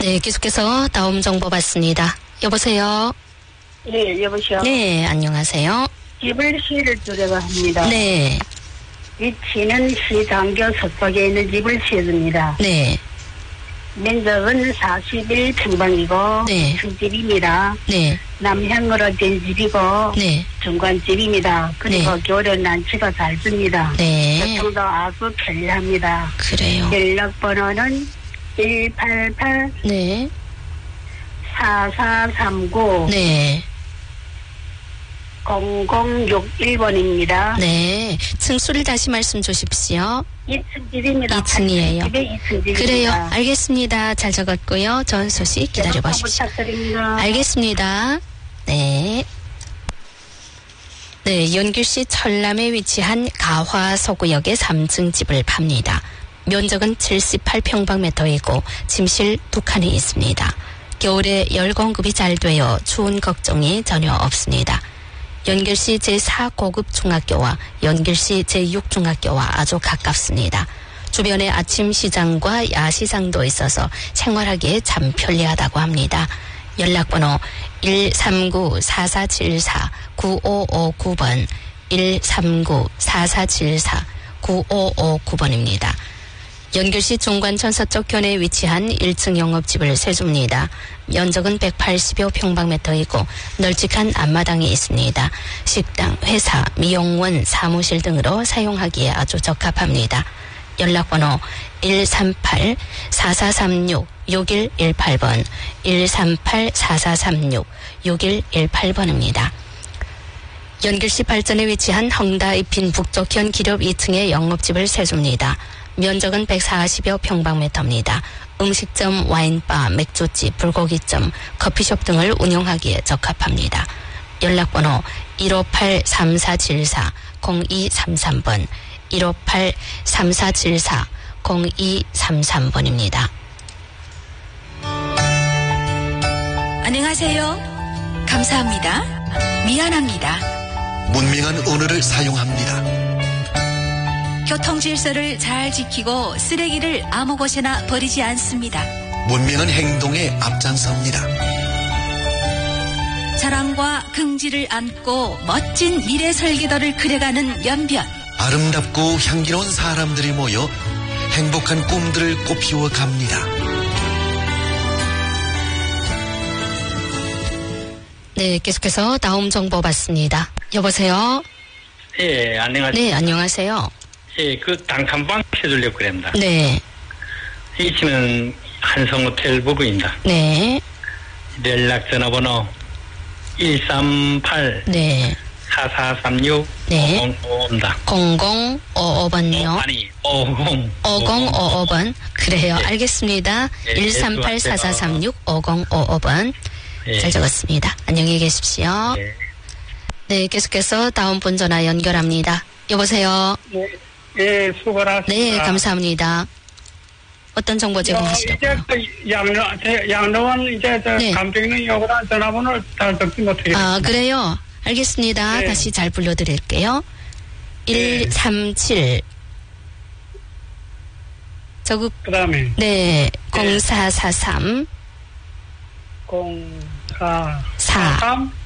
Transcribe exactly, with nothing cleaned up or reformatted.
네, 계속해서 다음 정보 받습니다. 여보세요? 네, 여보세요? 네, 안녕하세요. 집을 시를 주려고 합니다. 네. 위치는 시장교 서쪽에 있는 집을 시해줍니다. 네. 면적은 사십일 평방이고 네. 이 층 집입니다. 네. 남향으로 된 집이고 네. 중간집입니다. 그리고 네. 교련 난치가 잘 줍니다. 네. 교통도 아주 편리합니다. 그래요. 연락번호는 일팔팔 네. 사사삼구 네. 공공육일 번입니다. 네. 층수를 다시 말씀 주십시오. 이 층 집입니다. 이 층이에요. 집에 이 층 집입니다. 그래요. 알겠습니다. 잘 적었고요. 전 소식 기다려 보십시오. 부탁드립니다. 알겠습니다. 네. 네, 연길시 철남에 위치한 가화서구역의 삼 층 집을 팝니다. 면적은 칠십팔 평방미터이고 침실 두 칸이 있습니다. 겨울에 열 공급이 잘 되어 추운 걱정이 전혀 없습니다. 연길시 제사 고급 중학교와 연길시 제육 중학교와 아주 가깝습니다. 주변에 아침 시장과 야시장도 있어서 생활하기에 참 편리하다고 합니다. 연락번호 일삼구 사사칠사 구오오구 번 일삼구 사사칠사 구오오구 번입니다. 연길시 중관천 서쪽 견에 위치한 일 층 영업집을 세줍니다. 면적은 백팔십여 평방미터이고 널찍한 앞마당이 있습니다. 식당, 회사, 미용원, 사무실 등으로 사용하기에 아주 적합합니다. 연락번호 일삼팔 사사삼육 육일일팔 번 일삼팔 사사삼육 육일일팔 번입니다. 연길시 발전에 위치한 헝다 입힌 북쪽현 기렵 이 층의 영업집을 세줍니다. 면적은 백사십여 평방미터입니다. 음식점, 와인바, 맥주집, 불고기점, 커피숍 등을 운영하기에 적합합니다. 연락번호 일오팔 삼사칠사 공이삼삼 번 일오팔 삼사칠사 공이삼삼 번입니다. 안녕하세요. 감사합니다. 미안합니다. 문명한 언어를 사용합니다. 교통질서를 잘 지키고 쓰레기를 아무 곳에나 버리지 않습니다. 문명한 행동에 앞장섭니다. 자랑과 긍지를 안고 멋진 미래 설계도를 그려가는 연변. 아름답고 향기로운 사람들이 모여 행복한 꿈들을 꽃피워 갑니다. 네, 계속해서 다음 정보 받습니다. 여보세요? 예, 안녕하세요. 네, 안녕하세요. 예, 그 단칸방 해주려고 그랬습니다. 네. 위치는 한성호텔 부부입니다. 네. 연락 전화번호 일삼팔 네. 사사삼육 네. 오공오오입니다. 공공오오 번요. 어, 아니, 오공. 오공오오 번. 그래요. 네. 알겠습니다. 네, 일삼팔 사사삼육 오공오오 번. 네. 잘 적었습니다. 안녕히 계십시오. 네. 네, 계속해서 다음 분 전화 연결합니다. 여보세요? 네, 예, 수고하셨습니다. 네, 감사합니다. 어떤 정보 제공하시려고요? 이제 그 양로, 제 양로원 이제 저 네. 감정능 요구한 전화번호를 잘 적지 못해요. 아, 그래요? 알겠습니다. 네. 다시 잘 불러드릴게요. 일삼칠. 저국, 그 다음에 네, 공사사삼. 공사 사. 삼